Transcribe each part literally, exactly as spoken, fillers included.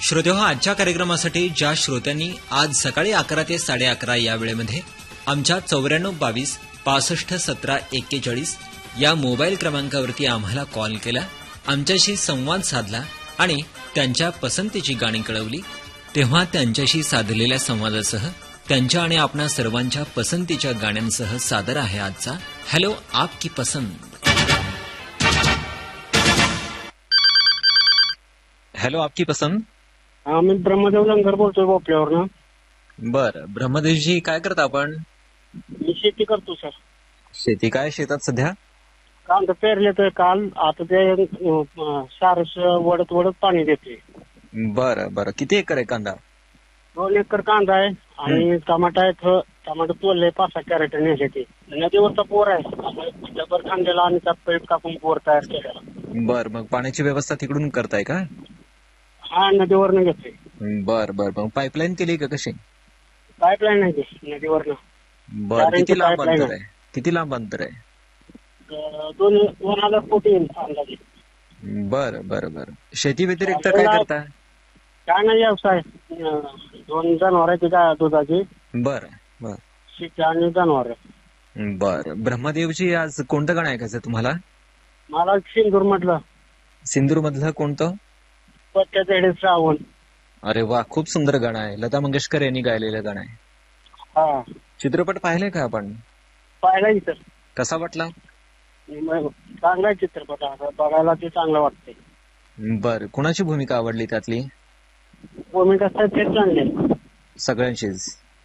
श्रोते हो, आजच्या कार्यक्रमासाठी ज्या श्रोत्यांनी आज सकाळी अकरा ते साडे अकरा या वेळेमध्ये आमच्या चौऱ्याण्णव बावीस पासष्ट सतरा एक्केचाळीस या मोबाईल क्रमांकावरती आम्हाला कॉल केला, आमच्याशी संवाद साधला आणि त्यांच्या पसंतीची गाणी कळवली, तेव्हा त्यांच्याशी साधलेल्या संवादासह त्यांच्या आणि आपणा सर्वांच्या पसंतीच्या गाण्यांसह सादर आहे आजचा हॅलो आपकी पसंद. हॅलो आपकी पसंद. हा, मी ब्रह्मदेव लंगर बोलतोय बोपल्यावर ना. बर, ब्रह्मदेवजी काय करता आपण? मी शेती करतो सर. शेती काय शेतात सध्या? कांदा पेरले तर काल, आता ते सारस वडत वडत पाणी देते. बरं बरं, किती एकर आहे कांदा? दोन एकर कांदा आहे आणि टमाटा आहे. टमाटर तोडले, पाच सहा कॅरेट नेले ते. नदीवरचा बोर आहे, डबर कांद्याला आणि त्यात पाईप टाकून बोर तयार केलेला. बर, मग पाण्याची व्यवस्था तिकडून करताय का? हा, नदीवरनं घेतोय. बर बर, मग पाईपलाईन केली का कशी? पाईपलाईन नाही ते, नदीवरनं. बर, किती लांब अंतर आहे? किती लांब अंतर आहे? दोन दोन हजार फूट येईल अंदाजे. बर बर बर, शेती व्यतिरिक्त काय करता? काय नाही, व्यवसाय. दोन जनावर आहे का दुधाची. बर बर, शेती आणि जनावर. बर, ब्रह्मदेवजी आज कोणतं गाणं ऐकायचं तुम्हाला? मला सिंदूर मधलं. सिंदूर मधलं कोणतं? पत्त्याचे हेडे श्रावण. अरे वा, खूप सुंदर गाणं आहे, लता मंगेशकर यांनी गायलेलं गाणं आहे. हा, चित्रपट पाहिलाय का आपण? पाहिला सर. कसा वाटला? चांगला चित्रपट आहे, बघायला ते चांगलं वाटतंय. बर, कुणाची भूमिका आवडली त्यातली? भूमिका ते चांगली सगळ्यांचीच.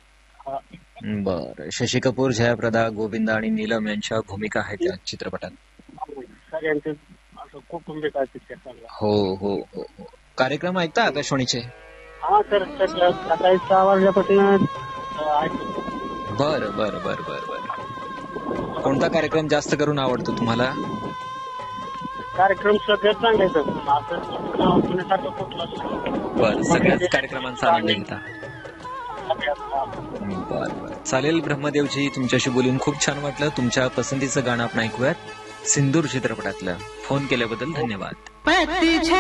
बर, शशी कपूर, जयाप्रदा, गोविंदा आणि नीलम यांच्या भूमिका आहेत त्या चित्रपटात. सगळ्यांचे असं कुटुंबिक पिक्चर चांगला. हो हो हो हो. कार्यक्रम ऐकता आकाशवाणीचे? हा सर, सकाळी सहा वाजल्यापासून. बर बर बर बर बर, कोणता कार्यक्रम जास्त करून आवडतो तुम्हाला? कार्यक्रम सगळ्यात चांगले सर. बर, सगळ्याच कार्यक्रमांचा आनंद घेता. बर बर, चालेल ब्रह्मदेवजी, तुमच्याशी बोलून खूप छान वाटलं. तुमच्या पसंतीचं गाणं आपण ऐकूयात, सिंदूर चित्रपटातलं. फोन केल्याबद्दल धन्यवाद.